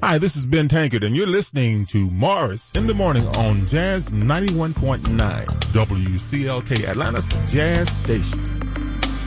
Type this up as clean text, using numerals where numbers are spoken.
Hi, this is Ben Tankard, and you're listening to Morris in the Morning on Jazz 91.9, WCLK, Atlanta's Jazz Station.